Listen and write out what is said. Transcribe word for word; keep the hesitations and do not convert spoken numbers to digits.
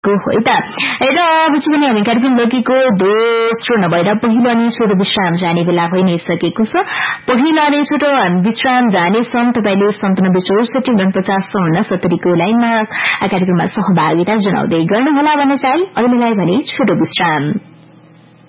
भएको हो त। र पछि पनि हामी कार्यक्रम लोकीको दोस्रो नभएर पहिलो अनि छोटो विश्राम जाने बेला भइ नै सकेको छ। पहिलो अनि छोटो विश्राम जाने छौं। तपाईले सन्तानब्बे चौसठी उनपचास चौन्न सत्तरीको लाइनमा कार्यक्रममा सहभागिता जनाउँदै गर्नुहोला भन्न चाहे। अहिलेलाई भने छोटो विश्राम।